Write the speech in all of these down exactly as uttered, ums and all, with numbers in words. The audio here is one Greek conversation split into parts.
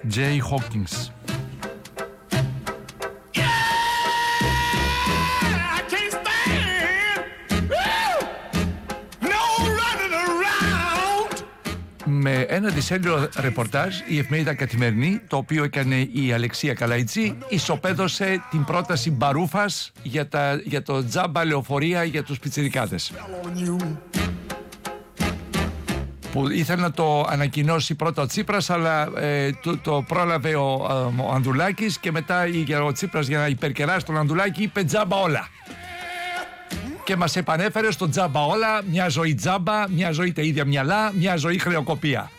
Jay Hawkins. Με ένα δισέλιο ρεπορτάζ η εφημερίδα Καθημερινή, το οποίο έκανε η Αλεξία Καλαϊτζή, ισοπαίδωσε την πρόταση Μπαρούφας για, τα, για το τζάμπα λεωφορεία για τους πιτσιρικάδες, που ήθελε να το ανακοινώσει πρώτα ο Τσίπρας, αλλά ε, το, το πρόλαβε ο, ο Ανδρουλάκης, και μετά ο Τσίπρας, για να υπερκεράσει τον Ανδρουλάκη, είπε τζάμπα όλα. Και μας επανέφερε στο τζάμπα όλα, μια ζωή τζάμπα, μια ζωή τα ίδια μυαλά, μια ζωή χρεοκοπία.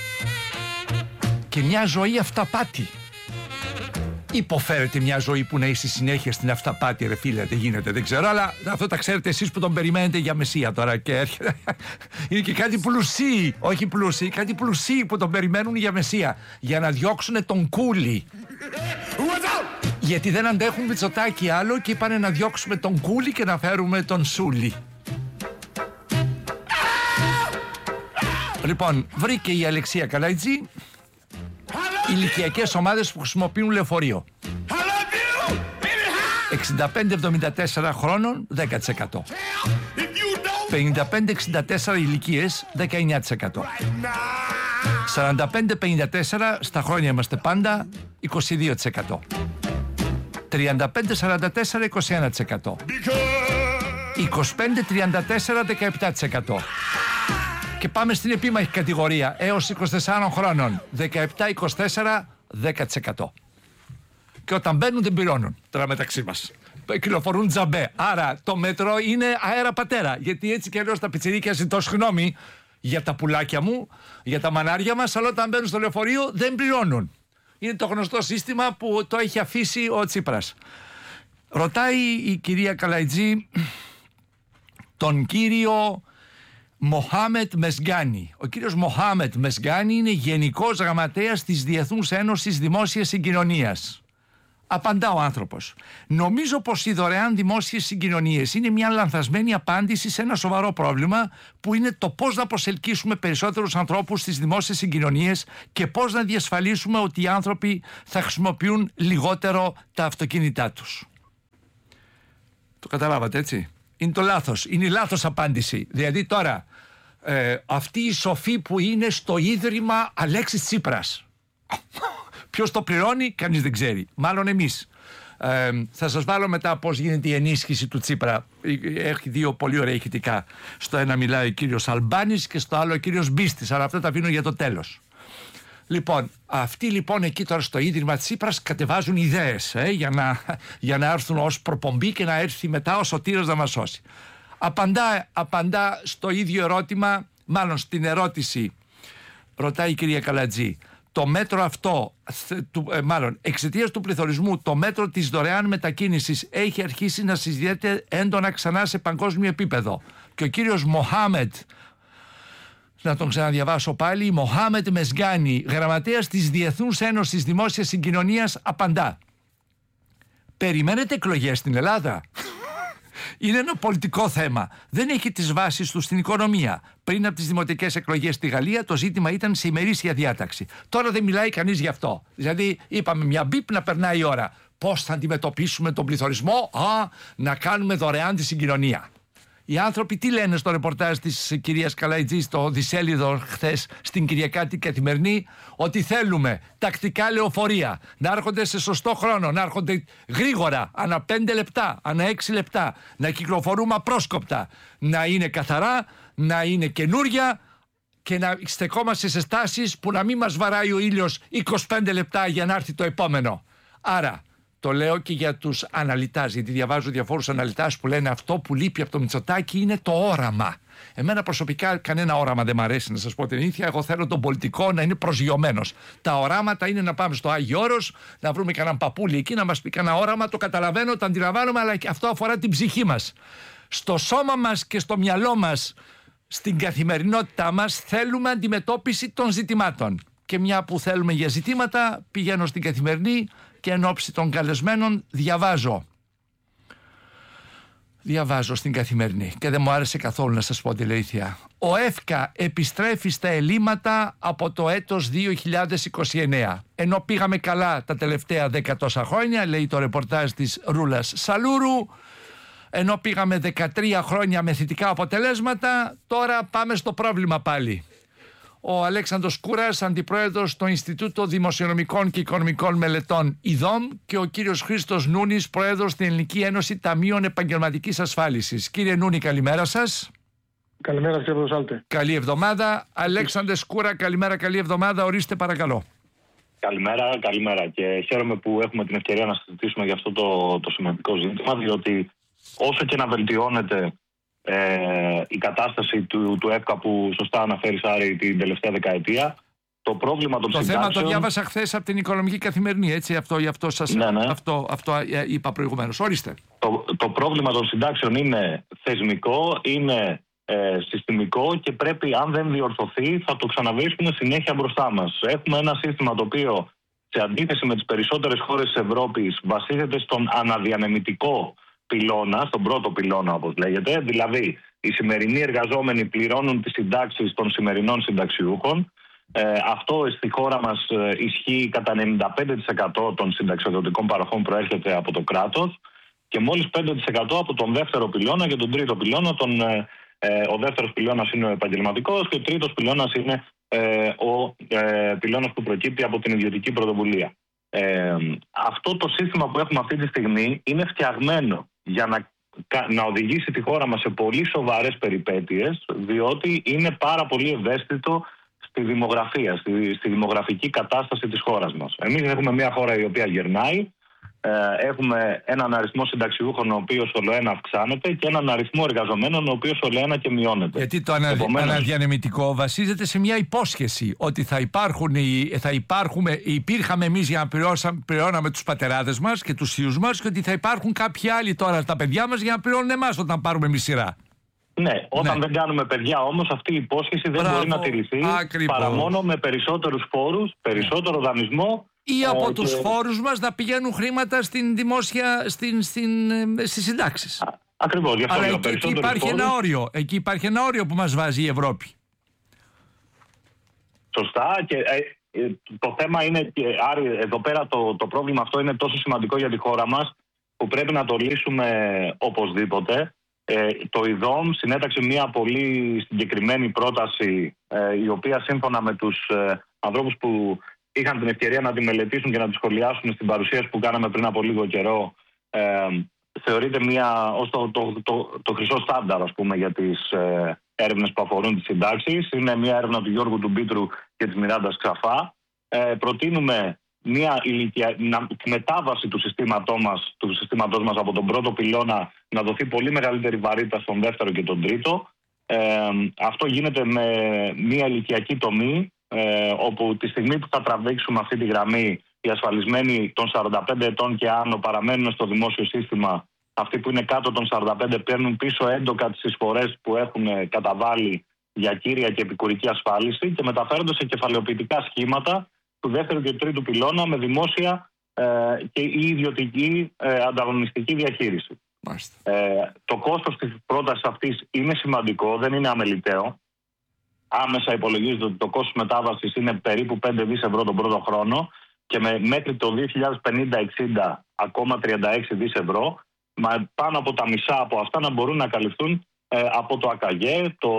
Και μια ζωή αυταπάτη. Υποφέρεται μια ζωή που να είσαι συνέχεια στην αυταπάτη, ρε φίλε, δεν γίνεται, δεν ξέρω, αλλά αυτό τα ξέρετε εσείς που τον περιμένετε για μεσία τώρα και έρχεται. Είναι και κάτι πλουσίοι, όχι πλούσιοι, κάτι πλουσίοι που τον περιμένουν για μεσία, για να διώξουν τον Κούλι. Γιατί δεν αντέχουν Μητσοτάκη άλλο και είπανε να διώξουμε τον Κούλι και να φέρουμε τον Σούλι. Λοιπόν, βρήκε η Αλεξία Καλαϊτζή ηλικιακές ομάδες που χρησιμοποιούν λεωφορείο. εξήντα πέντε εβδομήντα τέσσερα χρόνων, δέκα τοις εκατό. πενήντα πέντε εξήντα τέσσερα ηλικίες, δεκαεννιά τοις εκατό. σαράντα πέντε πενήντα τέσσερα, στα χρόνια είμαστε πάντα, είκοσι δύο τοις εκατό. τριάντα πέντε σαράντα τέσσερα, είκοσι ένα τοις εκατό. είκοσι πέντε τριάντα τέσσερα, δεκαεπτά τοις εκατό. Και πάμε στην επίμαχη κατηγορία έως είκοσι τεσσάρων χρόνων, δεκαεπτά είκοσι τέσσερα, δέκα τοις εκατό. Και όταν μπαίνουν δεν πληρώνουν, τώρα μεταξύ μας. Κυκλοφορούν τζαμπέ. Άρα το μέτρο είναι αέρα πατέρα. Γιατί έτσι και αλλιώς τα πιτσιρίκια ζητώ συγγνώμη για τα πουλάκια μου, για τα μανάρια μας, αλλά όταν μπαίνουν στο λεωφορείο δεν πληρώνουν. Είναι το γνωστό σύστημα που το έχει αφήσει ο Τσίπρας. Ρωτάει η κυρία Καλαϊτζή τον κύριο Μοχάμετ Μεσγκάνη. Ο κύριος Μοχάμετ Μεσγκάνη είναι γενικός γραμματέας της Διεθνούς Ένωσης Δημόσιας Συγκοινωνίας. Απαντά ο άνθρωπος. Νομίζω πως οι δωρεάν δημόσιες συγκοινωνίες είναι μια λανθασμένη απάντηση σε ένα σοβαρό πρόβλημα, που είναι το πώς να προσελκύσουμε περισσότερους ανθρώπους στις δημόσιες συγκοινωνίες και πώς να διασφαλίσουμε ότι οι άνθρωποι θα χρησιμοποιούν λιγότερο τα αυτοκίνητά τους. Το καταλάβατε, έτσι? Είναι το λάθος. Είναι η λάθος απάντηση. Δηλαδή τώρα ε, αυτή η σοφή που είναι στο Ίδρυμα Αλέξης Τσίπρας, ποιος το πληρώνει, κανείς δεν ξέρει. Μάλλον εμείς. Ε, θα σας βάλω μετά πώς γίνεται η ενίσχυση του Τσίπρα. Έχει δύο πολύ ωραία ηχητικά. Στο ένα μιλάει ο κύριος Αλμπάνης και στο άλλο ο κύριος Μπίστης. Αλλά αυτά τα αφήνω για το τέλος. Λοιπόν, αυτοί λοιπόν εκεί τώρα στο Ίδρυμα Τσίπρας κατεβάζουν ιδέες ε, για, να, για να έρθουν ως προπομπή και να έρθει μετά ο Σωτήρος να μας σώσει. Απαντά, απαντά στο ίδιο ερώτημα, μάλλον στην ερώτηση, ρωτάει η κυρία Καλαϊτζή. Το μέτρο αυτό, ε, μάλλον εξαιτίας του πληθωρισμού, το μέτρο της δωρεάν μετακίνησης έχει αρχίσει να συζητιέται έντονα ξανά σε παγκόσμιο επίπεδο. Και ο κύριος Μοχάμετ, να τον ξαναδιαβάσω πάλι, Μοχάμετ Μεσγκάνη, γραμματέας της Διεθνούς Ένωσης Δημόσιας Συγκοινωνίας, απαντά. Περιμένετε εκλογές στην Ελλάδα? Είναι ένα πολιτικό θέμα. Δεν έχει τις βάσεις του στην οικονομία. Πριν από τις δημοτικές εκλογές στη Γαλλία, το ζήτημα ήταν σε ημερήσια διάταξη. Τώρα δεν μιλάει κανείς γι' αυτό. Δηλαδή, είπαμε μια μπίπ να περνάει η ώρα. Πώς θα αντιμετωπίσουμε τον πληθωρισμό? Α, να κάνουμε δωρεάν τη συγκοινωνία. Οι άνθρωποι τι λένε στο ρεπορτάζ της κυρίας Καλαϊτζή στο δισέλιδο χθες στην Κυριακάτη Καθημερινή? Ότι θέλουμε τακτικά λεωφορεία να έρχονται σε σωστό χρόνο, να έρχονται γρήγορα, ανά πέντε λεπτά, ανά έξι λεπτά, να κυκλοφορούμε απρόσκοπτα, να είναι καθαρά, να είναι καινούρια και να στεκόμαστε σε στάσεις που να μην μας βαράει ο ήλιος είκοσι πέντε λεπτά για να έρθει το επόμενο. Άρα, το λέω και για τους αναλυτάς, γιατί διαβάζω διαφόρους αναλυτάς που λένε αυτό που λείπει από το Μητσοτάκη είναι το όραμα. Εμένα προσωπικά κανένα όραμα δεν μ' αρέσει, να σας πω την αλήθεια. Εγώ θέλω τον πολιτικό να είναι προσγειωμένος. Τα οράματα είναι να πάμε στο Άγιο Όρος, να βρούμε κανέναν παππούλι εκεί να μας πει κανένα όραμα. Το καταλαβαίνω, το αντιλαμβάνομαι, αλλά και αυτό αφορά την ψυχή μας. Στο σώμα μας και στο μυαλό μας, στην καθημερινότητά μας, θέλουμε αντιμετώπιση των ζητημάτων. Και μια που θέλουμε για ζητήματα, πηγαίνω στην Καθημερινή και εν ώψη των καλεσμένων διαβάζω. Διαβάζω στην Καθημερινή και δεν μου άρεσε καθόλου, να σας πω την αλήθεια. Ο ΕΦΚΑ επιστρέφει στα ελλείμματα από το έτος δύο χιλιάδες είκοσι εννέα. Ενώ πήγαμε καλά τα τελευταία δέκα τόσα χρόνια, λέει το ρεπορτάζ της Ρούλας Σαλούρου, ενώ πήγαμε δεκατρία χρόνια με θετικά αποτελέσματα, τώρα πάμε στο πρόβλημα πάλι. Ο Αλέξανδρος Κούρας, αντιπρόεδρος στο Ινστιτούτο Δημοσιονομικών και Οικονομικών Μελετών ΙΔΟΜ, και ο κύριος Χρήστος Νούνης, πρόεδρος στην Ελληνική Ένωση Ταμείων Επαγγελματικής Ασφάλισης. Κύριε Νούνη, καλημέρα σας. Καλημέρα, κύριε Προσάλτη. Καλή εβδομάδα. Αλέξανδρε Κούρα, καλημέρα, καλή εβδομάδα. Ορίστε, παρακαλώ. Καλημέρα, καλημέρα. Και χαίρομαι που έχουμε την ευκαιρία να συζητήσουμε για αυτό το, το σημαντικό ζήτημα, διότι όσο και να βελτιώνεται Ε, η κατάσταση του, του ΕΦΚΑ που σωστά αναφέρει, Άρη, την τελευταία δεκαετία, το πρόβλημα των το συντάξεων... Το θέμα το διάβασα χθες από την Οικονομική Καθημερινή, έτσι, αυτό, γι' αυτό σας ναι, ναι. Αυτό, αυτό είπα προηγουμένως. Ορίστε. Το, το πρόβλημα των συντάξεων είναι θεσμικό, είναι ε, συστημικό και πρέπει, αν δεν διορθωθεί, θα το ξαναβρίσκουμε συνέχεια μπροστά μας. Έχουμε ένα σύστημα το οποίο, σε αντίθεση με τις περισσότερες χώρες της Ευρώπης, βασίζεται στον αναδιανεμητικό πυλώνα, στον πρώτο πυλώνα όπως λέγεται, δηλαδή οι σημερινοί εργαζόμενοι πληρώνουν τις συντάξεις των σημερινών συνταξιούχων. Ε, αυτό στη χώρα μας ε, ισχύει κατά ενενήντα πέντε τοις εκατό των συνταξιοδοτικών παροχών προέρχεται από το κράτος και μόλις πέντε τοις εκατό από τον δεύτερο πυλώνα και τον τρίτο πυλώνα. Τον, ε, ε, ο δεύτερος πυλώνας είναι ο επαγγελματικός και ο τρίτος πυλώνας είναι ε, ο ε, πυλώνας που προκύπτει από την ιδιωτική πρωτοβουλία. Ε, αυτό το σύστημα που έχουμε αυτή τη στιγμή είναι φτιαγμένο για να, να οδηγήσει τη χώρα μας σε πολύ σοβαρές περιπέτειες, διότι είναι πάρα πολύ ευαίσθητο στη δημογραφία, στη, στη δημογραφική κατάσταση της χώρας μας. Εμείς έχουμε μια χώρα η οποία γερνάει, ε, έχουμε έναν αριθμό συνταξιούχων ο οποίος ολοένα αυξάνεται και έναν αριθμό εργαζομένων ο οποίος ολοένα και μειώνεται. Γιατί το ανα... Επομένως... αναδιανεμητικό βασίζεται σε μια υπόσχεση ότι θα, υπάρχουν, θα υπάρχουμε, υπήρχαμε εμείς για να πληρώσαμε, πληρώναμε τους πατεράδες μας και τους θείους μας και ότι θα υπάρχουν κάποιοι άλλοι τώρα τα παιδιά μας για να πληρώνουν εμάς όταν πάρουμε εμείς σειρά. Ναι, όταν ναι. δεν κάνουμε παιδιά όμως αυτή η υπόσχεση δεν Μπράβο, μπορεί να τηρηθεί ακριβώς. παρά μόνο με περισσότερους φόρους, περισσότερο ναι. δανεισμό. Ή από ε, τους και... φόρους μας να πηγαίνουν χρήματα στην δημόσια, στην, στην, στις συντάξεις. Α, ακριβώς, γι' αυτό. Αλλά εκεί, εκεί υπάρχει φόρους. ένα όριο. Εκεί υπάρχει ένα όριο που μας βάζει η Ευρώπη. Σωστά. Και ε, ε, το θέμα είναι, και, Άρη, εδώ πέρα το, το πρόβλημα αυτό είναι τόσο σημαντικό για τη χώρα μας που πρέπει να το λύσουμε οπωσδήποτε. Ε, το ΙΔΟΜ συνέταξε μια πολύ συγκεκριμένη πρόταση ε, η οποία σύμφωνα με τους ε, ανθρώπους που είχαν την ευκαιρία να τη μελετήσουν και να τη σχολιάσουν στην παρουσίαση που κάναμε πριν από λίγο καιρό, ε, θεωρείται μια, ως το, το, το, το χρυσό στάνταρ, ας πούμε, για τις ε, έρευνες που αφορούν τις συντάξεις. Είναι μια έρευνα του Γιώργου του Μπίτρου και της Μιράντας Ξαφά. Ε, προτείνουμε μια ηλικια... τη μετάβαση του συστήματός μας, του συστήματός μας από τον πρώτο πυλώνα να δοθεί πολύ μεγαλύτερη βαρύτητα στον δεύτερο και τον τρίτο. Ε, αυτό γίνεται με μια ηλικιακή τομή, ε, όπου τη στιγμή που θα τραβήξουμε αυτή τη γραμμή, οι ασφαλισμένοι των σαράντα πέντε ετών και άνω παραμένουν στο δημόσιο σύστημα. Αυτοί που είναι κάτω των σαράντα πέντε παίρνουν πίσω έντοκα τις εισφορές που έχουν καταβάλει για κύρια και επικουρική ασφάλιση και μεταφέρονται σε κεφαλαιοποιητικά σχήματα του δεύτερου και του τρίτου πυλώνα με δημόσια ε, και η ιδιωτική ε, ανταγωνιστική διαχείριση. Ε, το κόστος της πρότασης αυτής είναι σημαντικό, δεν είναι αμεληταίο. Άμεσα υπολογίζεται ότι το κόστος μετάβασης είναι περίπου πέντε δισεκατομμύρια ευρώ τον πρώτο χρόνο και με, μέχρι το δύο χιλιάδες πενήντα εξήντα ακόμα τριάντα έξι δισεκατομμύρια ευρώ, μα πάνω από τα μισά από αυτά να μπορούν να καλυφθούν ε, από το ΑΚΑΓΕ, το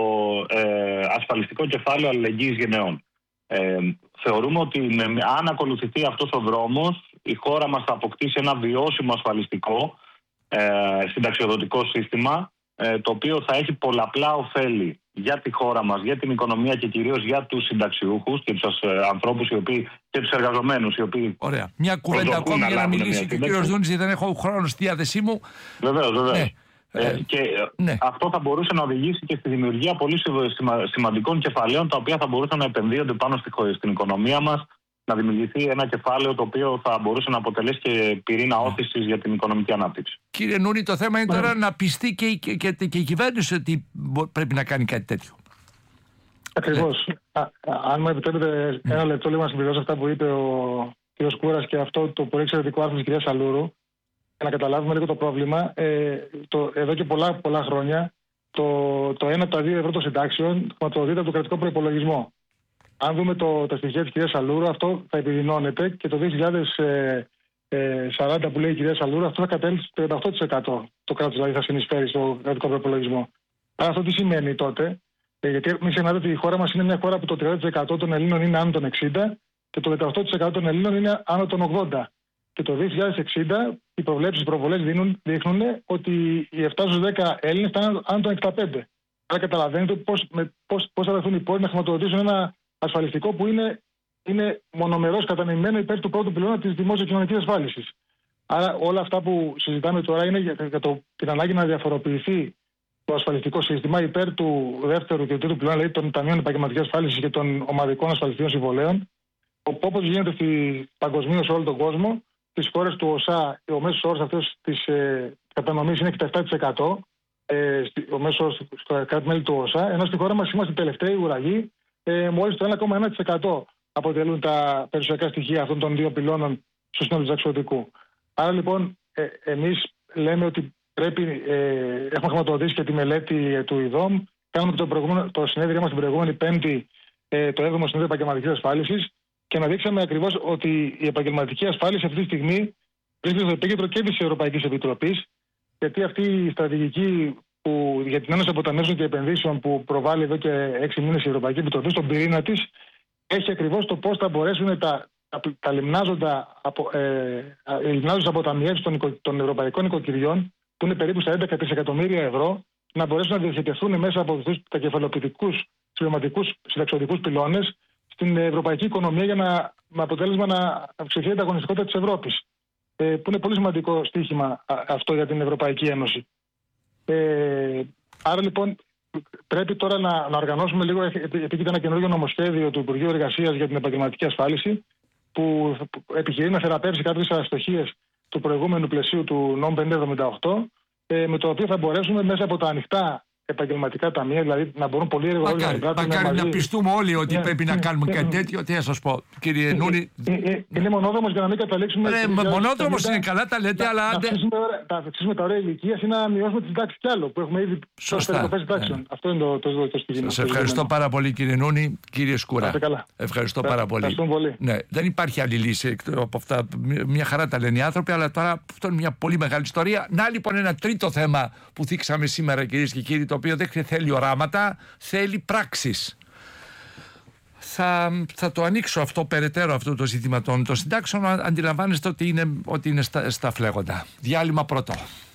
ε, ασφαλιστικό κεφάλαιο αλληλεγγύης γενεών. Ε, θεωρούμε ότι με, αν ακολουθηθεί αυτός ο δρόμος, η χώρα μας θα αποκτήσει ένα βιώσιμο ασφαλιστικό ε, συνταξιοδοτικό σύστημα, ε, το οποίο θα έχει πολλαπλά ωφέλη για τη χώρα μας, για την οικονομία και κυρίως για τους συνταξιούχους και τους ε, ανθρώπους οι οποίοι, και τους εργαζομένους οι οποίοι... Ωραία. Μια κουβέντα ακόμη για να μιλήσει και ο κύριος Δούνης, δεν έχω χρόνο στη διάθεσή μου. Βεβαίως, βεβαίως. Ναι. Ε, και ναι. αυτό θα μπορούσε να οδηγήσει και στη δημιουργία πολύ σημα, σημαντικών κεφαλαίων, τα οποία θα μπορούσαν να επενδύονται πάνω στη, στην οικονομία μας, να δημιουργηθεί ένα κεφάλαιο το οποίο θα μπορούσε να αποτελέσει και πυρήνα όθησης για την οικονομική ανάπτυξη. Κύριε Νούνη, το θέμα είναι τώρα να πιστεί και η, και, και, και η κυβέρνηση ότι πρέπει να κάνει κάτι τέτοιο. Ακριβώς. Ναι. Αν μου επιτρέπετε ένα λεπτό λίγο να συμπληρώσω αυτά που είπε ο κ. Κούρας και αυτό το πολύ εξαιρετικό άρθρο της κυρίας Σαλούρου. να καταλάβουμε λίγο το πρόβλημα, ε, το, εδώ και πολλά, πολλά χρόνια το, το ένα από τα δύο ευρώ των συντάξεων χρηματοδοτείται από το κρατικό προϋπολογισμό. Αν δούμε το, τα στοιχεία της κυρίας Σαλούρου, αυτό θα επιδεινώνεται και το δύο χιλιάδες σαράντα που λέει η κυρία Σαλούρου, αυτό θα κατέληξει στο τριάντα οκτώ τοις εκατό. Το κράτος δηλαδή θα συνεισφέρει στο κρατικό προϋπολογισμό. Άρα αυτό τι σημαίνει τότε? Ε, γιατί μην ξεχνάτε ότι η χώρα μας είναι μια χώρα που το τριάντα τοις εκατό των Ελλήνων είναι άνω των εξήντα και το δεκαοκτώ τοις εκατό των Ελλήνων είναι άνω των ογδόντα. Και το δύο χιλιάδες εξήντα οι προβλέψεις, οι προβολές δίνουν, δείχνουν ότι οι επτά στους δέκα Έλληνες θα είναι άνω των εξήντα πέντε. Άρα καταλαβαίνετε πώς, με, πώς, πώς θα βρεθούν οι πόροι να χρηματοδοτήσουν ένα ασφαλιστικό που είναι, είναι μονομερώς κατανοημένο υπέρ του πρώτου πυλώνα της δημόσιας κοινωνικής ασφάλισης. Άρα όλα αυτά που συζητάμε τώρα είναι για, για το, την ανάγκη να διαφοροποιηθεί το ασφαλιστικό σύστημα υπέρ του δεύτερου και τρίτου πυλώνα, δηλαδή των ταμείων επαγγελματικής ασφάλισης και των ομαδικών ασφαλιστικών συμβολέων. Όπως γίνεται παγκοσμίως σε όλο τον κόσμο, στις χώρες του ΟΣΑ ο μέσος όρος αυτός της ε, κατανομής είναι εξήντα επτά τοις εκατό, ε, ο μέσος όρος στα κράτη-μέλη του ΟΣΑ, ενώ στη χώρα μας είμαστε τελευταίοι ουραγοί, ε, μόλις το ένα κόμμα ένα τοις εκατό αποτελούν τα περιουσιακά στοιχεία αυτών των δύο πυλώνων στο σύνολο του ταξιδιωτικού. Άρα λοιπόν ε, εμείς λέμε ότι πρέπει, ε, έχουμε χρηματοδοτήσει και τη μελέτη του ΙΔΟΜ, κάνουμε το, το συνέδριο μας την προηγούμενη Πέμπτη, ε, το έβδομο Συνέδριο Επαγγελματικής Ασφάλισης, και να δείξαμε ακριβώς ότι η επαγγελματική ασφάλιση αυτή τη στιγμή βρίσκεται στο επίκεντρο και της Ευρωπαϊκής Επιτροπής, γιατί αυτή η στρατηγική που, για την Ένωση Αποταμιεύσεων και Επενδύσεων που προβάλλει εδώ και έξι μήνες η Ευρωπαϊκή Επιτροπή, στον πυρήνα της, έχει ακριβώς το πώς θα μπορέσουν τα, τα, τα λιμνάζοντα απο, ε, αποταμιεύσεις των, των ευρωπαϊκών οικοκυριών, που είναι περίπου στα έντεκα δισεκατομμύρια ευρώ, να μπορέσουν να διαθετηθούν μέσα από αυτούς τα κεφαλοποιητικούς συμπληρωματικούς συνταξιωτικούς πυλώνες στην ευρωπαϊκή οικονομία για να, με αποτέλεσμα να αυξηθεί η ανταγωνιστικότητα της Ευρώπης. Ε, που είναι πολύ σημαντικό στοίχημα αυτό για την Ευρωπαϊκή Ένωση. Ε, άρα λοιπόν πρέπει τώρα να, να οργανώσουμε λίγο, επίκειται ένα καινούργιο νομοσχέδιο του Υπουργείου Εργασίας για την επαγγελματική ασφάλιση, που επιχειρεί να θεραπεύσει κάποιες αστοχίες του προηγούμενου πλαισίου του νόμου πενήντα εβδομήντα οκτώ, ε, με το οποίο θα μπορέσουμε μέσα από τα ανοιχτά επαγγελματικά ταμεία, δηλαδή να μπορούν πολύ εργολόγοι να πράττουν μαζί. Μακάρι να πιστούμε όλοι ότι ναι, πρέπει ναι, να κάνουμε ναι, κάτι ναι, τέτοιο. Τι να σας πω, κύριε Νούρη. Είναι μονόδρομος για να μην καταλήξουμε. Ναι, μονόδρομος είναι, καλά τα λέτε, αλλά. Να αυξήσουμε τα ωραία ηλικία ή να μειώσουμε τις τάξεις κι άλλο που έχουμε ήδη περικοπές τάξεων. Αυτό είναι το στοιχείο. Σας ευχαριστώ πάρα πολύ, κύριε Νούρη. Κύριε Σκούρα. Ευχαριστώ πάρα πολύ. Ναι, δεν υπάρχει άλλη λύση από αυτά. Μια χαρά τα λένε οι άνθρωποι, αλλά τώρα αυτό είναι μια πολύ μεγάλη ιστορία. Να λοιπόν ένα τρίτο θέμα που θίξαμε σήμερα, κυρίες και κύριοι, το οποίο δεν θέλει οράματα, θέλει πράξεις. Θα, θα το ανοίξω αυτό περαιτέρω, αυτό το ζήτημα των, των συντάξεων. Αντιλαμβάνεστε ότι είναι, ότι είναι στα, στα φλέγοντα. Διάλειμμα πρώτο.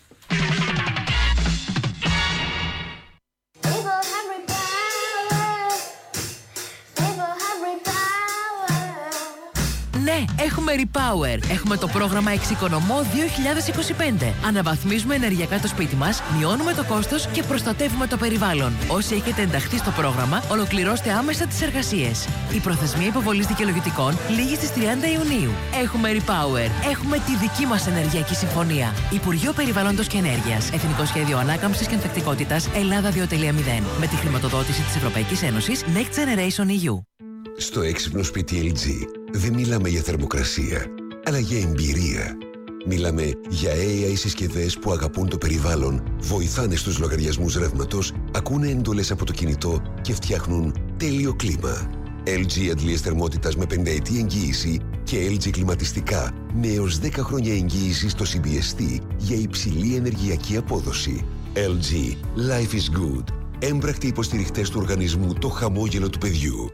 Ναι, έχουμε Repower. Έχουμε το πρόγραμμα Εξοικονομώ δύο χιλιάδες είκοσι πέντε. Αναβαθμίζουμε ενεργειακά το σπίτι μας, μειώνουμε το κόστος και προστατεύουμε το περιβάλλον. Όσοι έχετε ενταχθεί στο πρόγραμμα, ολοκληρώστε άμεσα τις εργασίες. Η προθεσμία υποβολής δικαιολογητικών λήγει στις τριάντα Ιουνίου. Έχουμε Repower. Έχουμε τη δική μας ενεργειακή συμφωνία. Υπουργείο Περιβάλλοντος και Ενέργειας. Εθνικό Σχέδιο Ανάκαμψης και Ανθεκτικότητας Ελλάδα δύο κόμμα μηδέν. Με τη χρηματοδότηση της Ευρωπαϊκής Ένωσης Next Generation ι γιου. Στο έξυπνο σπίτι ελ τζι δεν μιλάμε για θερμοκρασία, αλλά για εμπειρία. Μιλάμε για έι άι συσκευές που αγαπούν το περιβάλλον, βοηθάνε στους λογαριασμούς ρεύματος, ακούνε εντολές από το κινητό και φτιάχνουν τέλειο κλίμα. ελ τζι αντλίες θερμότητας με πενταετή εγγύηση και ελ τζι κλιματιστικά με έως δέκα χρόνια εγγύηση στο σι μπι ες τι για υψηλή ενεργειακή απόδοση. ελ τζι Life is good. Έμπρακτοι υποστηριχτές του οργανισμού Το Χαμόγελο του Παιδιού.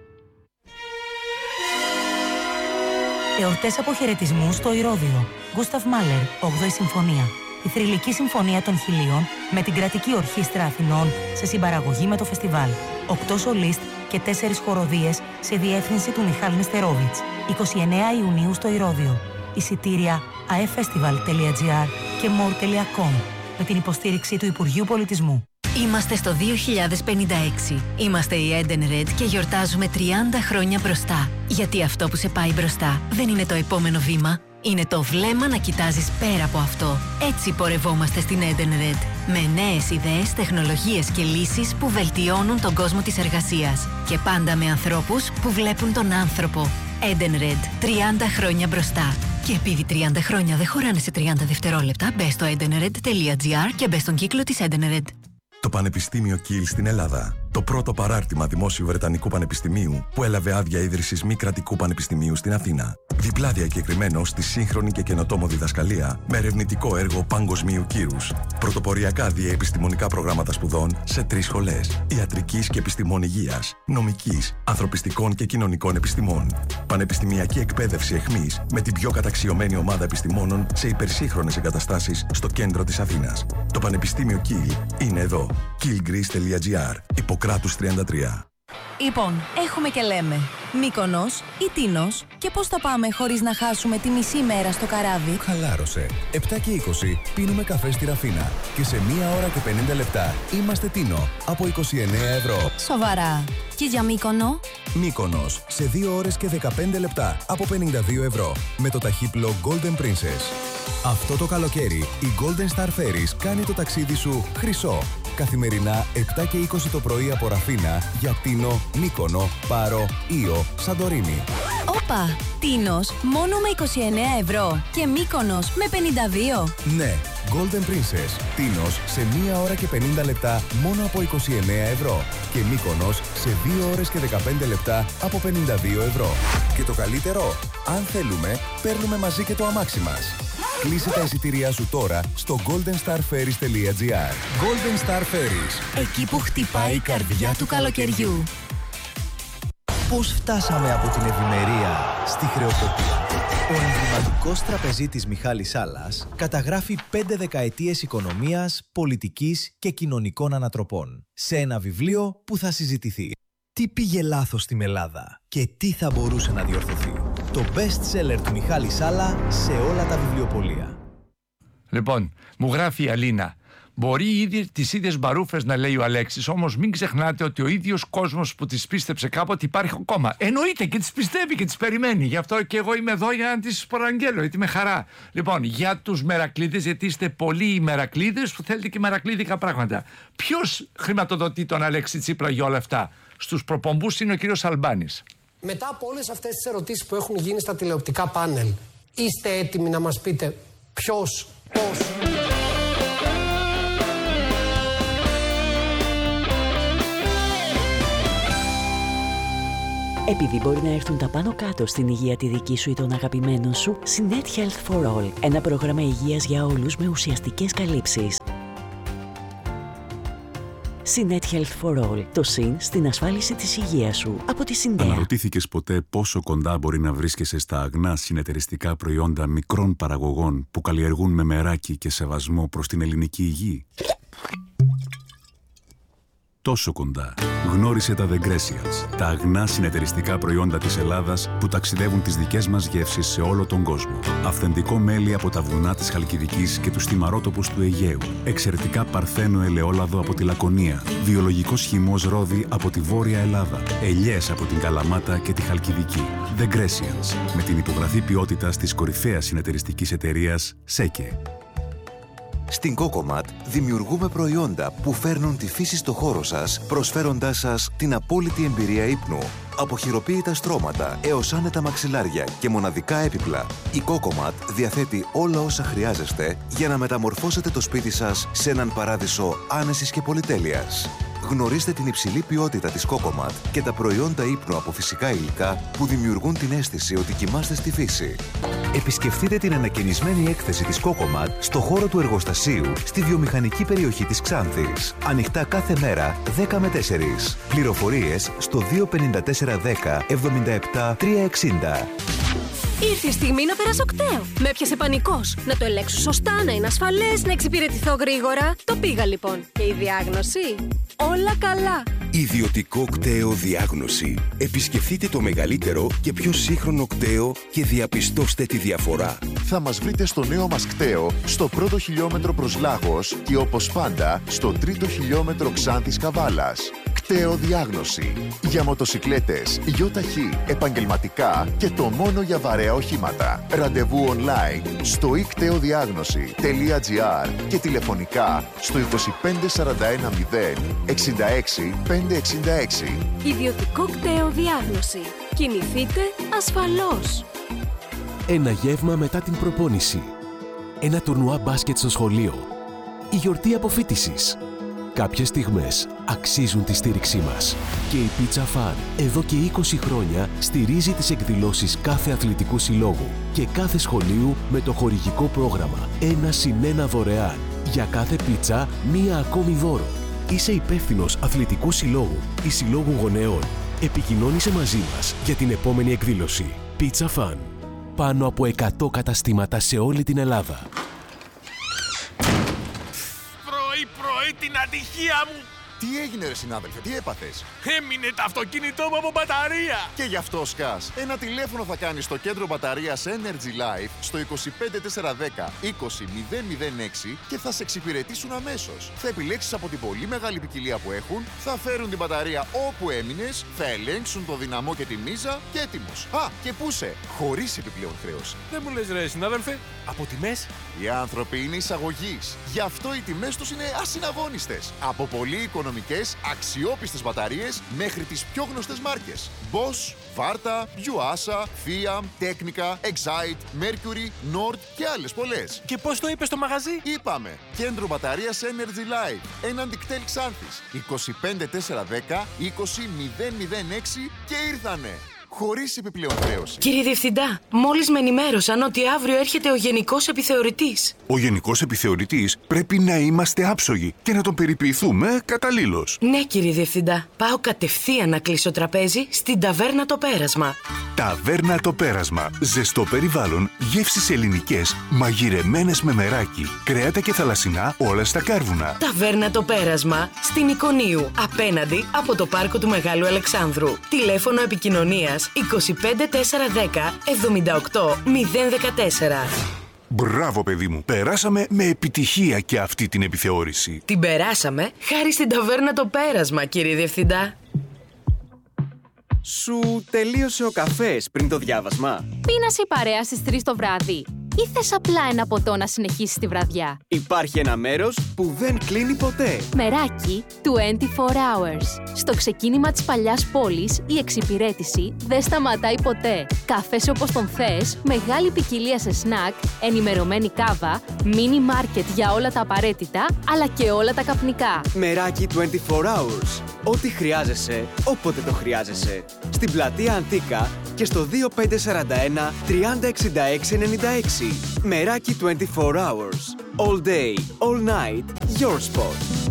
Εορτές αποχαιρετισμού στο Ηρώδειο. Γκούσταβ Μάλερ, όγδοη Συμφωνία. Η θρυλική συμφωνία των χιλίων με την Κρατική Ορχήστρα Αθηνών σε συμπαραγωγή με το φεστιβάλ. Οκτώ σολίστ και τέσσερις χοροδίες σε διεύθυνση του Μιχάλ Νεστερόβιτς. εικοστή ενάτη Ιουνίου στο Ηρώδειο. Εισιτήρια άι εφ φεστιβάλ τελεία τζι άρ και μορ τελεία κομ με την υποστήριξη του Υπουργείου Πολιτισμού. Είμαστε στο δύο χιλιάδες πενήντα έξι. Είμαστε η Edenred και γιορτάζουμε τριάντα χρόνια μπροστά. Γιατί αυτό που σε πάει μπροστά δεν είναι το επόμενο βήμα. Είναι το βλέμμα να κοιτάζεις πέρα από αυτό. Έτσι πορευόμαστε στην Edenred. Με νέες ιδέες, τεχνολογίες και λύσεις που βελτιώνουν τον κόσμο της εργασίας. Και πάντα με ανθρώπους που βλέπουν τον άνθρωπο. Edenred. τριάντα χρόνια μπροστά. Και επειδή τριάντα χρόνια δεν χωράνε σε τριάντα δευτερόλεπτα, μπες στο edenred τελεία gr και μπες στον κύκλο της Edenred. Το Πανεπιστήμιο Κιλ στην Ελλάδα. Το πρώτο παράρτημα δημόσιου Βρετανικού Πανεπιστημίου που έλαβε άδεια ίδρυσης μη κρατικού πανεπιστημίου στην Αθήνα. Διπλά διακεκριμένο στη σύγχρονη και καινοτόμο διδασκαλία με ερευνητικό έργο παγκοσμίου κύρους. Πρωτοποριακά διαεπιστημονικά προγράμματα σπουδών σε τρεις σχολές: ιατρικής και επιστημών υγείας, νομικής, ανθρωπιστικών και κοινωνικών επιστημών. Πανεπιστημιακή εκπαίδευση εχμής με την πιο καταξιωμένη ομάδα επιστημόνων σε υπερσύγχρονες εγκαταστάσεις στο κέντρο της Αθήνας. Το Πανεπιστήμιο Κιλ είναι εδώ. κιλ γκρις τελεία gr. Ιπποκράτους τριάντα τρία. Λοιπόν, έχουμε και λέμε. Μύκονος ή Τίνος, και πώς θα πάμε χωρίς να χάσουμε τη μισή μέρα στο καράβι? Χαλάρωσε. επτά και είκοσι πίνουμε καφέ στη Ραφίνα και σε μία ώρα και πενήντα λεπτά είμαστε Τίνο από είκοσι εννέα ευρώ. Σοβαρά. Και για Μύκονο? Μύκονος σε δύο ώρες και δεκαπέντε λεπτά από πενήντα δύο ευρώ με το ταχύπλο Golden Princess. Αυτό το καλοκαίρι η Golden Star Ferries κάνει το ταξίδι σου χρυσό. Καθημερινά επτά και είκοσι το πρωί από Ραφίνα για Τίνο, Μύκονο, Πάρο, Ήο, Σαντορίνη. Όπα! Τίνος μόνο με είκοσι εννέα ευρώ και Μύκονος με πενήντα δύο. Ναι, Golden Princess. Τίνος σε μία ώρα και πενήντα λεπτά μόνο από είκοσι εννέα ευρώ και Μύκονος σε δύο ώρες και δεκαπέντε λεπτά από πενήντα δύο ευρώ. Και το καλύτερο, αν θέλουμε, παίρνουμε μαζί και το αμάξι μας. Κλείσε τα εισιτήριά σου τώρα στο golden star ferries τελεία gr. Golden Star Ferries. Εκεί που χτυπάει η καρδιά του καλοκαιριού. Πώς φτάσαμε από την ευημερία στη χρεοκοπία? Ο εμβληματικός τραπεζίτης Μιχάλης Σάλλας καταγράφει πέντε δεκαετίες οικονομίας, πολιτικής και κοινωνικών ανατροπών σε ένα βιβλίο που θα συζητηθεί. Τι πήγε λάθος στην Ελλάδα και τι θα μπορούσε να διορθωθεί? Το best seller του Μιχάλη Σάλλα σε όλα τα βιβλιοπωλεία. Λοιπόν, μου γράφει η Αλίνα. Μπορεί ήδη τις ίδιες μπαρούφες να λέει ο Αλέξης, όμως μην ξεχνάτε ότι ο ίδιος κόσμος που τις πίστεψε κάποτε υπάρχει ακόμα. Εννοείται και τις πιστεύει και τις περιμένει. Γι' αυτό και εγώ είμαι εδώ για να τις προαγγέλω, γιατί με χαρά. Λοιπόν, για τους μερακλείδες, γιατί είστε πολλοί οι μερακλείδες που θέλετε και μερακλείδικα πράγματα. Ποιος χρηματοδοτεί τον Αλέξη Τσίπρα για όλα αυτά? Στους προπομπούς είναι ο κύριος Αλμπάνης. Μετά από όλες αυτές τις ερωτήσεις που έχουν γίνει στα τηλεοπτικά πάνελ, είστε έτοιμοι να μας πείτε ποιος, πώς? Επειδή μπορεί να έρθουν τα πάνω κάτω στην υγεία τη δική σου ή των αγαπημένων σου, Sinet Health for All, ένα πρόγραμμα υγείας για όλους με ουσιαστικές καλύψεις. Sinet Health for All, το συν στην ασφάλιση της υγείας σου από τη Συντέα. Αναρωτήθηκες ποτέ πόσο κοντά μπορεί να βρίσκεσαι στα αγνά συνεταιριστικά προϊόντα μικρών παραγωγών που καλλιεργούν με μεράκι και σεβασμό προς την ελληνική υγεία? Τόσο κοντά. Γνώρισε τα The Grecians, τα αγνά συνεταιριστικά προϊόντα της Ελλάδας που ταξιδεύουν τις δικές μας γεύσεις σε όλο τον κόσμο. Αυθεντικό μέλι από τα βουνά της Χαλκιδικής και τους θυμαρότοπους του Αιγαίου. Εξαιρετικά παρθένο ελαιόλαδο από τη Λακωνία. Βιολογικός χυμός ρόδι από τη Βόρεια Ελλάδα. Ελιές από την Καλαμάτα και τη Χαλκιδική. The Grecians, με την υπογραφή ποιότητας της κορυφαίας συνεταιριστικής εταιρείας ΣΕΚΕ. Στην Cocomat δημιουργούμε προϊόντα που φέρνουν τη φύση στο χώρο σας, προσφέροντάς σας την απόλυτη εμπειρία ύπνου. Από χειροποίητα στρώματα έως άνετα μαξιλάρια και μοναδικά έπιπλα, η Cocomat διαθέτει όλα όσα χρειάζεστε για να μεταμορφώσετε το σπίτι σας σε έναν παράδεισο άνεσης και πολυτέλειας. Γνωρίστε την υψηλή ποιότητα της Cocomat και τα προϊόντα ύπνου από φυσικά υλικά που δημιουργούν την αίσθηση ότι κοιμάστε στη φύση. Επισκεφτείτε την ανακαινισμένη έκθεση της Cocomat στο χώρο του εργοστασίου στη βιομηχανική περιοχή της Ξάνθης. Ανοιχτά κάθε μέρα δέκα με τέσσερις. Πληροφορίες στο δύο πέντε τέσσερα δέκα εβδομήντα επτά τριακόσια εξήντα. Ήρθε η στιγμή να περάσω κταίο. Με έπιασε πανικός. Να το ελέγξω σωστά, να είναι ασφαλές, να εξυπηρετηθώ γρήγορα. Το πήγα λοιπόν. Και η διάγνωση? Όλα καλά. Ιδιωτικό κταίο διάγνωση. Επισκεφτείτε το μεγαλύτερο και πιο σύγχρονο κταίο και διαπιστώστε τη διαφορά. Θα μας βρείτε στο νέο μας κταίο, στο πρώτο χιλιόμετρο προς Λάγος και όπως πάντα στο τρίτο χιλιόμετρο Ξάνθης Καβάλας. Κταίο διάγνωση. Για μοτοσικλέτες, γιοταχή, επαγγελματικά και το μόνο για βαρέα οχήματα. Ραντεβού online στο i κταίο διάγνωση τελεία gr και τηλεφωνικά στο είκοσι πέντε σαράντα ένα μηδέν εξήντα έξι πεντακόσια εξήντα έξι. Ιδιωτικό κταίο διάγνωση. Κινηθείτε ασφαλώς. Ένα γεύμα μετά την προπόνηση. Ένα τουρνουά μπάσκετ στο σχολείο. Η γιορτή αποφοίτησης. Κάποιες στιγμές αξίζουν τη στήριξή μας. Και η Pizza Fun εδώ και είκοσι χρόνια στηρίζει τις εκδηλώσεις κάθε αθλητικού συλλόγου και κάθε σχολείου με το χορηγικό πρόγραμμα ένα συν ένα δωρεάν. Για κάθε πίτσα, μία ακόμη δώρο. Είσαι υπεύθυνος αθλητικού συλλόγου ή συλλόγου γονέων. Επικοινώνησε μαζί μας για την επόμενη εκδήλωση. Pizza Fun. Πάνω από εκατό καταστήματα σε όλη την Ελλάδα. Πρωί-πρωί την ατυχία μου! Τι έγινε ρε συνάδελφε, τι έπαθες? Έμεινε το αυτοκίνητό μου από μπαταρία! Και γι' αυτό σκάς. Ένα τηλέφωνο θα κάνεις στο κέντρο μπαταρίας Energy Life στο είκοσι πέντε τετρακόσια δέκα είκοσι μηδέν μηδέν έξι και θα σε εξυπηρετήσουν αμέσως. Θα επιλέξεις από την πολύ μεγάλη ποικιλία που έχουν, θα φέρουν την μπαταρία όπου έμεινες, θα ελέγξουν το δυναμό και τη μίζα και έτοιμος. Α, και πού σε, χωρίς επιπλέον χρέωση. Δεν μου λες ρε συνάδελφε, από τιμές? Οι άνθρωποι είναι εισαγωγής. Γι' αυτό οι τιμές τους είναι ασυναγώνιστες. Από πολύ οικονομικές, αξιόπιστες μπαταρίες μέχρι τις πιο γνωστές μάρκες. Bosch, Varta, Yuasa, Fiat, Technica, Excite, Mercury, Nord και άλλες πολλές. Και πώς το είπες στο μαγαζί? Είπαμε. Κέντρο μπαταρίας Energy Life. Έναντι κτέλ Ξάνθης. είκοσι πέντε τετρακόσια δέκα είκοσι μηδέν μηδέν έξι και ήρθανε. Χωρίς επιπλέον χρέωση. Κύριε Διευθυντά, μόλις με ενημέρωσαν ότι αύριο έρχεται ο Γενικός Επιθεωρητής. Ο Γενικός Επιθεωρητής πρέπει να είμαστε άψογοι και να τον περιποιηθούμε καταλήλως. Ναι, κύριε Διευθυντά. Πάω κατευθείαν να κλείσω τραπέζι στην Ταβέρνα Το Πέρασμα. Ταβέρνα Το Πέρασμα. Ζεστό περιβάλλον, γεύσεις ελληνικές, μαγειρεμένες με μεράκι, κρέατα και θαλασσινά όλα στα κάρβουνα. Ταβέρνα Το Πέρασμα στην Εικονίου, απέναντι από το πάρκο του Μεγάλου Αλεξάνδρου. Τηλέφωνο επικοινωνίας είκοσι πέντε τετρακόσια δέκα εβδομήντα οκτώ μηδέν δεκατέσσερα. Μπράβο παιδί μου, περάσαμε με επιτυχία και αυτή την επιθεώρηση. Την περάσαμε χάρη στην Ταβέρνα Το Πέρασμα, κύριε Διευθυντά. Σου τελείωσε ο καφές πριν το διάβασμα? Πίνασε η παρέα στις τρεις το βράδυ ή θες απλά ένα ποτό να συνεχίσεις τη βραδιά? Υπάρχει ένα μέρος που δεν κλείνει ποτέ. Μεράκι είκοσι τέσσερις hours. Στο ξεκίνημα της παλιάς πόλης, η εξυπηρέτηση δεν σταματάει ποτέ. Καφές όπως τον θες, μεγάλη ποικιλία σε σνακ, ενημερωμένη κάβα, μίνι μάρκετ για όλα τα απαραίτητα, αλλά και όλα τα καπνικά. Μεράκι είκοσι τέσσερις hours. Ό,τι χρειάζεσαι, όποτε το χρειάζεσαι. Στην πλατεία Αντίκα και στο δύο πέντε τέσσερα ένα τριάντα εξήντα έξι ενενήντα έξι. Μεράκι είκοσι τέσσερις hours. All day, all night, your spot.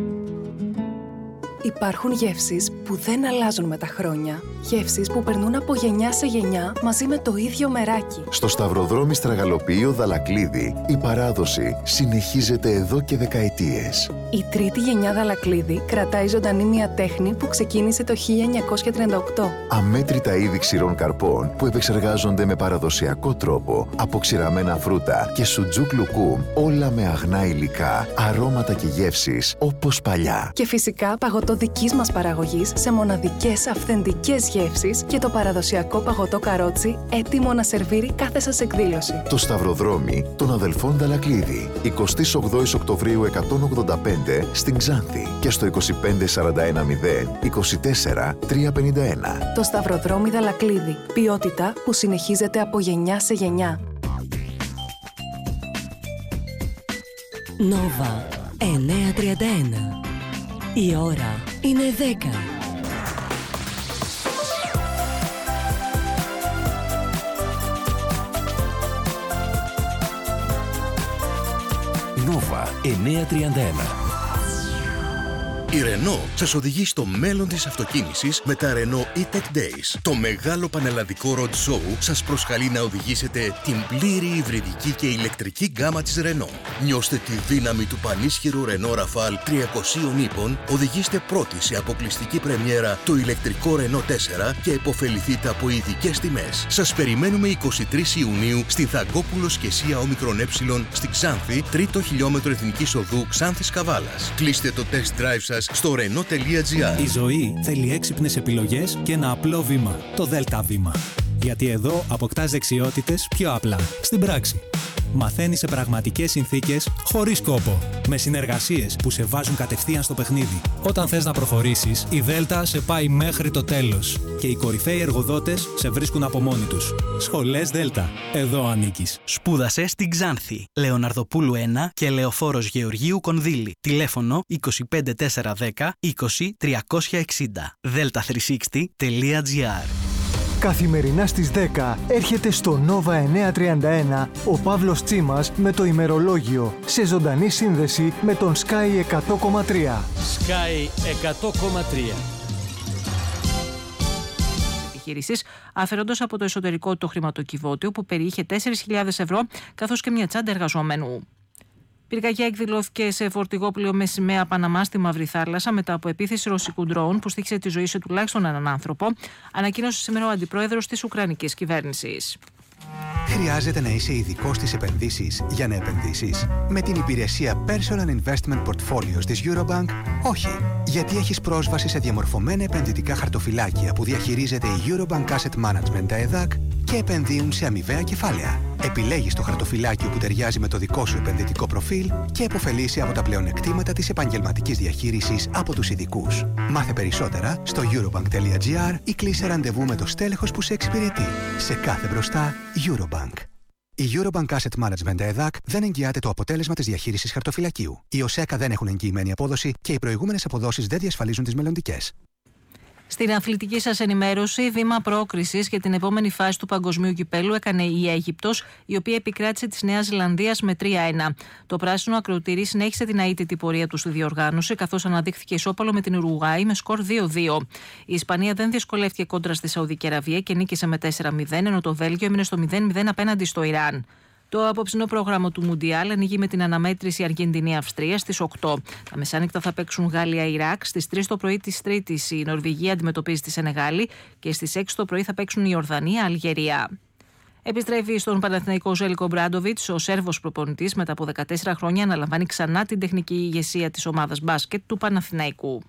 Υπάρχουν γεύσεις που δεν αλλάζουν με τα χρόνια. Γεύσεις που περνούν από γενιά σε γενιά μαζί με το ίδιο μεράκι. Στο Σταυροδρόμι Στραγαλοποιείο Δαλακλίδη, η παράδοση συνεχίζεται εδώ και δεκαετίες. Η τρίτη γενιά Δαλακλίδη κρατάει ζωντανή μια τέχνη που ξεκίνησε το χίλια εννιακόσια τριάντα οκτώ. Αμέτρητα είδη ξηρών καρπών που επεξεργάζονται με παραδοσιακό τρόπο από ξηραμένα φρούτα και σουτζούκ λουκούμ, όλα με αγνά υλικά, αρώματα και γεύσεις όπως παλιά. Και φυσικά παγωτό δικής μας παραγωγής σε μοναδικές αυθεντικές γεύσεις και το παραδοσιακό παγωτό καρότσι έτοιμο να σερβίρει κάθε σας εκδήλωση. Το Σταυροδρόμι των αδελφών Δαλακλίδη, εικοστή ογδόη Οκτωβρίου εκατόν ογδόντα πέντε στην Ξάνθη και στο είκοσι πέντε σαράντα ένα μηδέν είκοσι τέσσερα τριακόσια πενήντα ένα. Το Σταυροδρόμι Δαλακλίδη. Ποιότητα που συνεχίζεται από γενιά σε γενιά. Νόβα εννιακόσια τριάντα ένα. Η ώρα είναι δέκα. Νόβα εννιακόσια τριάντα ένα. Η Renault σας οδηγεί στο μέλλον της αυτοκίνησης με τα Renault E-Tech Days. Το μεγάλο πανελλαδικό road show σας προσκαλεί να οδηγήσετε την πλήρη υβριδική και ηλεκτρική γκάμα της Renault. Νιώστε τη δύναμη του πανίσχυρου Renault Rafale τριακοσίων ύπων, οδηγήστε πρώτοι σε αποκλειστική πρεμιέρα το ηλεκτρικό Renault τέσσερα και επωφεληθείτε από ειδικές τιμές. Σας περιμένουμε εικοστή τρίτη Ιουνίου στην Θαγκόπουλος και Σία Όμικρον Ε στη Ξάνθη, τρίτο χιλιόμετρο Εθνικής Οδού Ξάνθης Καβάλας. Κλείστε το test drive σας στο renault τελεία gr. Η ζωή θέλει έξυπνες επιλογές και ένα απλό βήμα, το Δέλτα βήμα. Γιατί εδώ αποκτάς δεξιότητες πιο απλά, στην πράξη. Μαθαίνεις σε πραγματικές συνθήκες, χωρίς κόπο. Με συνεργασίες που σε βάζουν κατευθείαν στο παιχνίδι. Όταν θες να προχωρήσεις, η Δέλτα σε πάει μέχρι το τέλος. Και οι κορυφαίοι εργοδότες σε βρίσκουν από μόνοι τους. Σχολές Δέλτα. Εδώ ανήκεις. Σπούδασε στην Ξάνθη. Λεωναρδοπούλου ένα και Λεωφόρος Γεωργίου Κονδύλη. Τηλέφωνο είκοσι πέντε τετρακόσια δέκα είκοσι τριακόσια εξήντα. δέλτα τριακόσια εξήντα τελεία τζι άρ. Καθημερινά στις δέκα έρχεται στο Νόβα εννιακόσια τριάντα ένα ο Παύλος Τσίμας με το ημερολόγιο σε ζωντανή σύνδεση με τον Sky εκατό κόμμα τρία. Sky εκατό κόμμα τρία. Επιχείρησης, αφαιρώντας από το εσωτερικό το χρηματοκιβώτιο που περιείχε τέσσερις χιλιάδες ευρώ καθώς και μια τσάντα εργαζόμενου. Πυρκαγιά εκδηλώθηκε σε φορτηγόπλοιο με σημαία Παναμά στη Μαύρη Θάλασσα μετά από επίθεση ρωσικού ντρόουν που στοίχησε τη ζωή σε τουλάχιστον έναν άνθρωπο, ανακοίνωσε σήμερα ο αντιπρόεδρος της Ουκρανικής κυβέρνησης. Χρειάζεται να είσαι ειδικός στις επενδύσεις για να επενδύσεις. Με την υπηρεσία Personal Investment Portfolios της Eurobank, όχι. Γιατί έχεις πρόσβαση σε διαμορφωμένα επενδυτικά χαρτοφυλάκια που διαχειρίζεται η Eurobank Asset Management ΕΕ Δ Α Κ και επενδύουν σε αμοιβαία κεφάλαια. Επιλέγεις το χαρτοφυλάκιο που ταιριάζει με το δικό σου επενδυτικό προφίλ και επωφελείσαι από τα πλεονεκτήματα της επαγγελματικής διαχείρισης από τους ειδικούς. Μάθε περισσότερα στο eurobank τελεία τζι άρ ή κλείσε ραντεβού με το στέλεχος που σε εξυπηρετεί. Σε κάθε μπροστά, Eurobank. Η Eurobank Asset Management ΕΕ Δ Α Κ δεν εγγυάται το αποτέλεσμα της διαχείρισης χαρτοφυλακίου. Οι ΟΣΕΚΑ δεν έχουν εγγυημένη απόδοση και οι προηγούμενες αποδόσεις δεν διασφαλίζουν τις μελλοντικές. Στην αθλητική σας ενημέρωση, βήμα πρόκρισης για την επόμενη φάση του Παγκοσμίου Κυπέλλου έκανε η Αίγυπτος, η οποία επικράτησε της Νέας Ζηλανδίας με τρία ένα. Το πράσινο ακροτήρι συνέχισε την αίτητη πορεία του στη διοργάνωση, καθώς αναδείχθηκε ισόπαλο με την Ουρουγουάη με σκορ δύο δύο. Η Ισπανία δεν δυσκολεύτηκε κόντρα στη Σαουδική Αραβία και νίκησε με τέσσερα μηδέν, ενώ το Βέλγιο έμεινε στο μηδέν μηδέν απέναντι στο Ιράν. Το απόψινό πρόγραμμα του Μουντιάλ ανοίγει με την αναμέτρηση Αργεντινή-Αυστρία στις οκτώ. Τα μεσάνυχτα θα παίξουν Γαλλία-Ιράκ. Στις τρεις το πρωί της Τρίτης η Νορβηγία αντιμετωπίζει τη Σενεγάλη και στις έξι το πρωί θα παίξουν η Ιορδανία-Αλγερία. Επιστρέφει στον Παναθηναϊκό Ζέλικο Μπράντοβιτς, ο Σέρβος προπονητής μετά από δεκατέσσερα χρόνια αναλαμβάνει ξανά την τεχνική ηγεσία της ομάδας μπάσκετ του Παναθηναϊκού.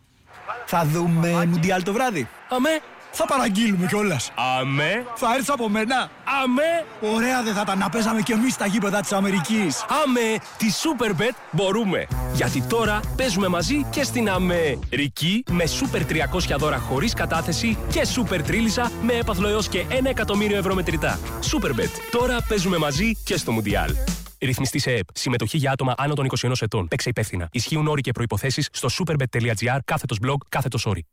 Θα δούμε Μουντιάλ το βράδυ. Αμέ. Θα παραγγείλουμε κιόλας. Αμέ. Θα έρθεις από μένα. Αμέ. Ωραία δεν θα τα να παίζαμε κι εμείς στα γήπεδα της Αμερικής. Αμέ. Τη Superbet μπορούμε. Γιατί τώρα παίζουμε μαζί και στην Αμερική με Super τριακόσια δώρα χωρίς κατάθεση και Super Τρίλισσα με έπαθλο έως και ένα εκατομμύριο ευρώ μετρητά. Superbet. Τώρα παίζουμε μαζί και στο Μουντιάλ. Ρυθμιστή σε ΕΕΠ. Συμμετοχή για άτομα άνω των είκοσι ένα ετών. Παίξε υπεύθυνα. Ισχύουν όροι και προϋποθέσεις στο superbet τελεία τζι άρ κάθετος blog κάθετος όροι.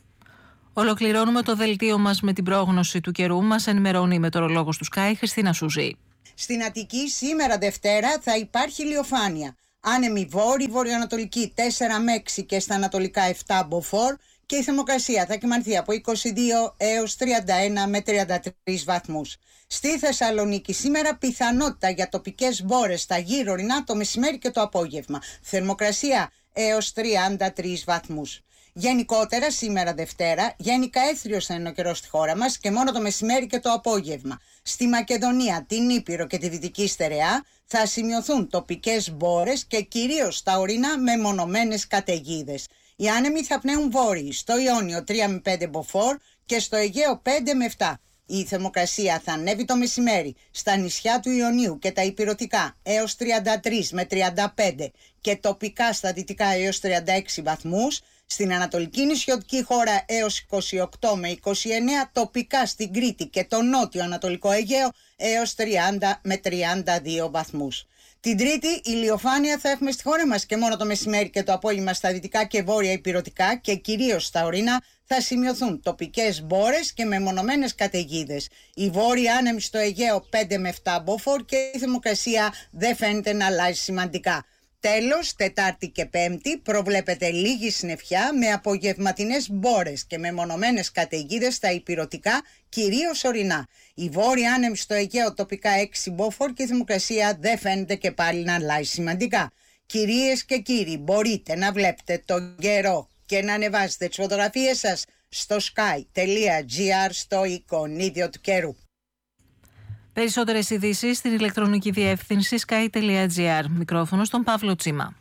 Ολοκληρώνουμε το δελτίο μας με την πρόγνωση του καιρού. Μας ενημερώνει η μετεωρολόγος του Sky, Χριστίνα Σουζή. Στην Αττική σήμερα Δευτέρα θα υπάρχει ηλιοφάνεια. Άνεμη βόρη, βορειοανατολική τέσσερα με έξι και στα ανατολικά επτά μποφόρ και η θερμοκρασία θα κυμανθεί από είκοσι δύο έως τριάντα ένα με τριάντα τρεις βαθμούς. Στη Θεσσαλονίκη σήμερα πιθανότητα για τοπικές μπόρες στα γύρω ορεινά το μεσημέρι και το απόγευμα. Θερμοκρασία έως τριάντα τρεις βαθμούς. Γενικότερα σήμερα Δευτέρα, γενικά έθριος θα είναι ο καιρός στη χώρα μας και μόνο το μεσημέρι και το απόγευμα. Στη Μακεδονία, την Ήπειρο και τη Δυτική Στερεά θα σημειωθούν τοπικές μπόρες και κυρίως στα ορεινά μεμονωμένες καταιγίδες. Οι άνεμοι θα πνέουν βόρειοι, στο Ιόνιο τρία με πέντε μποφόρ και στο Αιγαίο πέντε με επτά. Η θερμοκρασία θα ανέβει το μεσημέρι στα νησιά του Ιωνίου και τα Ηπειρωτικά έως τριάντα τρεις με τριάντα πέντε και τοπικά στα δυτικά έως τριάντα έξι βαθμούς. Στην Ανατολική νησιωτική χώρα έως είκοσι οκτώ με είκοσι εννέα, τοπικά στην Κρήτη και το νότιο Ανατολικό Αιγαίο έως τριάντα με τριάντα δύο βαθμούς. Την Τρίτη ηλιοφάνεια θα έχουμε στη χώρα μας και μόνο το μεσημέρι και το απόγευμα στα δυτικά και βόρεια ηπειρωτικά και κυρίως στα ορεινά θα σημειωθούν τοπικές μπόρες και μεμονωμένες καταιγίδες. Η βόρεια άνεμη στο Αιγαίο πέντε με επτά μποφόρ και η θερμοκρασία δεν φαίνεται να αλλάζει σημαντικά. Τέλος, Τετάρτη και Πέμπτη προβλέπεται λίγη συννεφιά με απογευματινές μπόρες και μεμονωμένες καταιγίδες στα ηπειρωτικά, κυρίως ορεινά. Η βόρεια άνεμη στο Αιγαίο τοπικά έξι μποφόρ και η θερμοκρασία δεν φαίνεται και πάλι να αλλάζει σημαντικά. Κυρίες και κύριοι, μπορείτε να βλέπετε τον καιρό και να ανεβάζετε τις φωτογραφίες σας στο sky τελεία τζι άρ στο εικονίδιο του καιρού. Περισσότερες ειδήσεις στην ηλεκτρονική διεύθυνση sky τελεία τζι άρ. Μικρόφωνο στον Παύλο Τσίμα.